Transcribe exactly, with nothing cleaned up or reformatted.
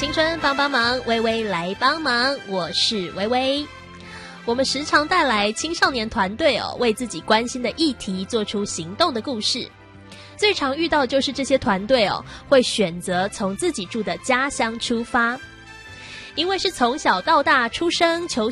青春帮帮忙，微微来帮忙，我是微微。我们时常带来青少年团队哦，为自己关心的议题做出行动的故事。最常遇到就是这些团队哦，会选择从自己住的家乡出发，因为是从小到大出生求